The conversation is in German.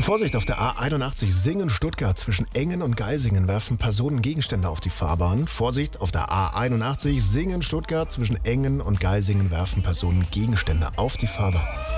Vorsicht, auf der A81 Singen-Stuttgart zwischen Engen und Geisingen werfen Personen Gegenstände auf die Fahrbahn. Vorsicht, auf der A81 Singen-Stuttgart zwischen Engen und Geisingen werfen Personen Gegenstände auf die Fahrbahn.